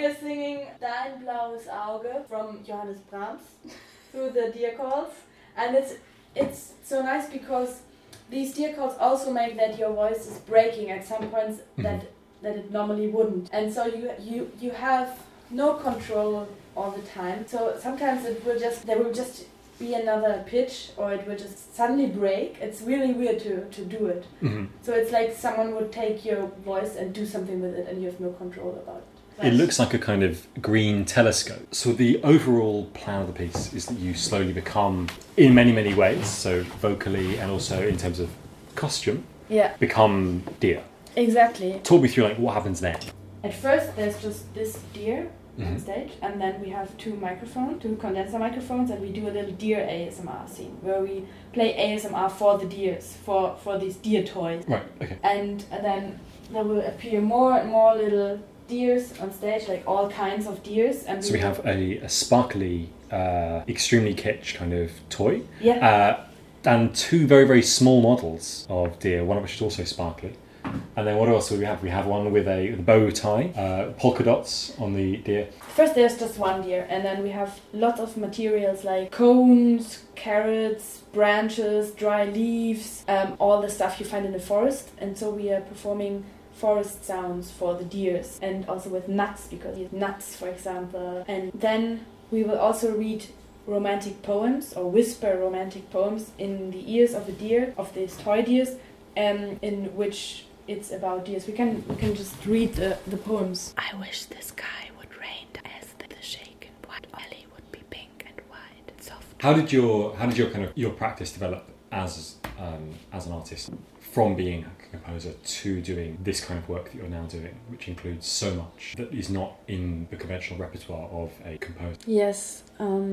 we are singing Dein blaues Auge from Johannes Brahms through the deer calls, and it's so nice because these deer calls also make that your voice is breaking at some points that it normally wouldn't, and so you have no control all the time. So sometimes there will just be another pitch, or it will just suddenly break. It's really weird to do it. So it's like someone would take your voice and do something with it, and you have no control about it. It looks like a kind of green telescope. So the overall plan of the piece is that you slowly become, in many, many ways, so vocally and also in terms of costume, become deer. Exactly. Talk me through what happens then. At first there's just this deer on stage, and then we have two condenser microphones, and we do a little deer ASMR scene where we play ASMR for the deers, for these deer toys. Right, okay. And then there will appear more and more little deers on stage, like all kinds of deers. And so we have a sparkly, extremely kitsch kind of toy. Yeah. And two very, very small models of deer, one of which is also sparkly. And then what else do we have? We have one with a bow tie, polka dots on the deer. First there's just one deer, and then we have lots of materials like cones, carrots, branches, dry leaves, all the stuff you find in the forest. And so we are performing forest sounds for the deers, and also with nuts, because you have nuts, for example. And then we will also read romantic poems, or whisper romantic poems in the ears of the deer, of these toy deers, in which it's about deers. We can just read the poems. I wish the sky would rain as the shaken white valley would be pink and white and soft. How did your kind of your practice develop as an artist, from being a composer to doing this kind of work that you're now doing, which includes so much that is not in the conventional repertoire of a composer? Yes.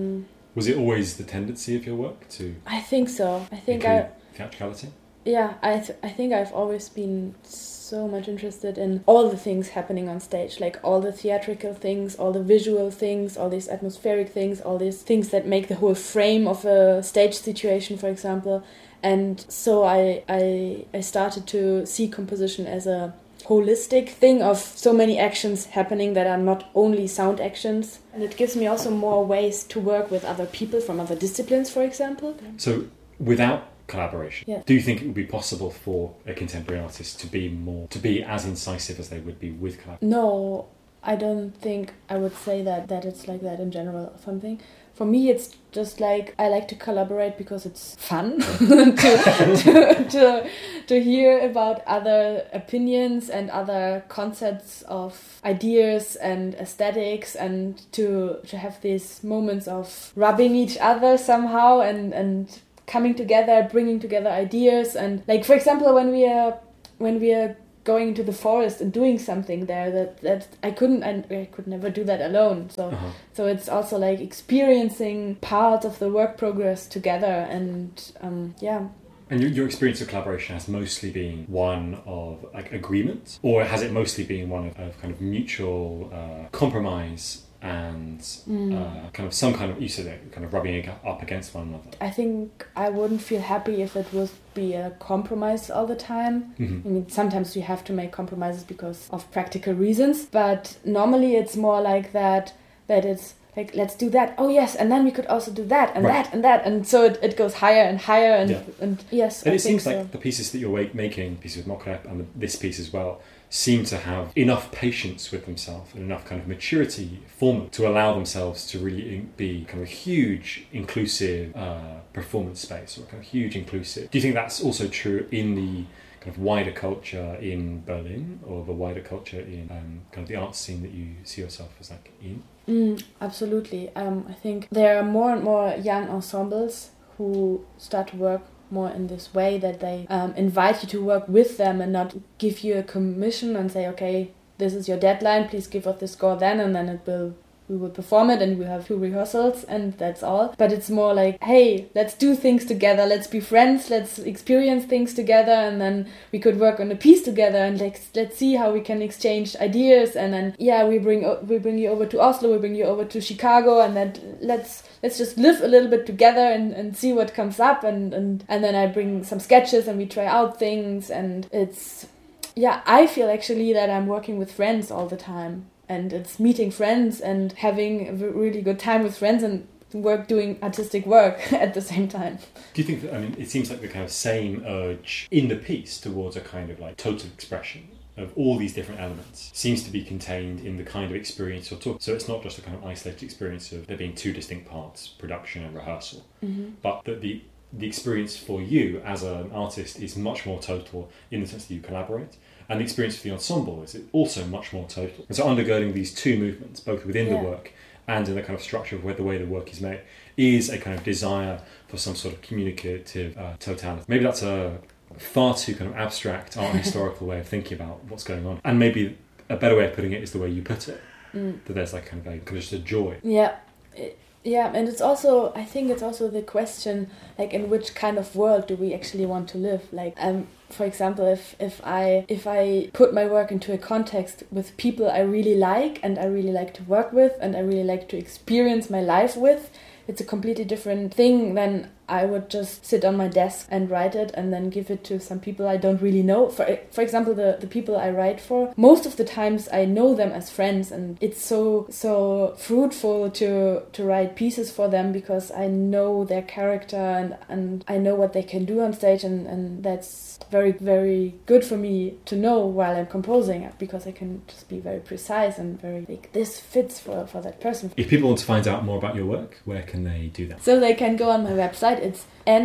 Was it always the tendency of your work to? I think so. I think theatricality. Yeah, I think I've always been so much interested in all the things happening on stage, like all the theatrical things, all the visual things, all these atmospheric things, all these things that make the whole frame of a stage situation, for example. And so I started to see composition as a holistic thing of so many actions happening that are not only sound actions. And it gives me also more ways to work with other people from other disciplines, for example. So without collaboration, yeah. Do you think it would be possible for a contemporary artist to be as incisive as they would be with collaboration? No, I don't think I would say that it's like that in general or something. For me, it's just like I like to collaborate because it's fun to hear about other opinions and other concepts of ideas and aesthetics, and to have these moments of rubbing each other somehow and coming together, bringing together ideas. And like, for example, when we are going into the forest and doing something there that I could never do that alone. So it's also like experiencing parts of the work progress together, and yeah. And your experience of collaboration has mostly been one of like agreement, or has it mostly been one of kind of mutual compromise and kind of some kind of, you said it, kind of rubbing it up against one another? I think I wouldn't feel happy if it would be a compromise all the time. I mean, sometimes you have to make compromises because of practical reasons, but normally it's more like that it's like, let's do that. Oh yes, and then we could also do that and that and that, and so it goes higher and higher, and yes. And it seems like the pieces that you're making, pieces with Mokrep and this piece as well, seem to have enough patience with themselves and enough kind of maturity for them to allow themselves to really be kind of a huge inclusive performance space, or kind of huge inclusive. Do you think that's also true in the kind of wider culture in Berlin, or the wider culture in kind of the art scene that you see yourself as like in? Absolutely. I think there are more and more young ensembles who start to work more in this way, that they invite you to work with them and not give you a commission and say, okay, this is your deadline, please give us the score then, and then we will perform it, and we have 2 rehearsals and that's all. But it's more like, hey, let's do things together, let's be friends, let's experience things together, and then we could work on a piece together, and let's see how we can exchange ideas. And then we bring you over to Oslo, we bring you over to Chicago, and then let's just live a little bit together and see what comes up, and then I bring some sketches and we try out things, and it's I feel actually that I'm working with friends all the time. and it's meeting friends and having a really good time with friends and doing artistic work at the same time. Do you think that, I mean, it seems like the kind of same urge in the piece towards a kind of like total expression of all these different elements seems to be contained in the kind of experience you're talking. So it's not just a kind of isolated experience of there being two distinct parts, production and rehearsal, but that the experience for you as an artist is much more total in the sense that you collaborate. And the experience for the ensemble is also much more total. And so undergirding these two movements, both within the work and in the kind of structure of the way the work is made, is a kind of desire for some sort of communicative totality. Maybe that's a far too kind of abstract art and historical way of thinking about what's going on. And maybe a better way of putting it is the way you put it, that there's like kind of just a joy. Yeah. Yeah, and it's also, I think it's also the question, like, in which kind of world do we actually want to live? Like, for example, if I put my work into a context with people I really like and I really like to work with and I really like to experience my life with, it's a completely different thing than I would just sit on my desk and write it and then give it to some people I don't really know. For example, the people I write for, most of the times I know them as friends, and it's so fruitful to write pieces for them because I know their character and I know what they can do on stage, and that's very, very good for me to know while I'm composing it, because I can just be very precise and very like, this fits for that person. If people want to find out more about your work, where can they do that? So they can go on my website. It's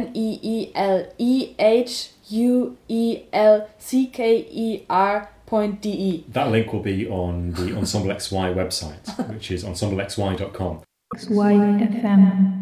neeleheuelcker.de. That link will be on the Ensemble XY website, which is ensemblexy.com. XY FM.